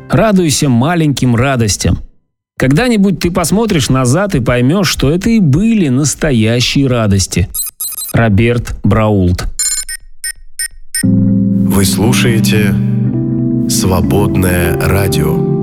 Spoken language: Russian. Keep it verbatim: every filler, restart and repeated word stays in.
Радуйся маленьким радостям. Когда-нибудь ты посмотришь назад и поймешь, что это и были настоящие радости. Роберт Браулт. Вы слушаете «Свободное радио».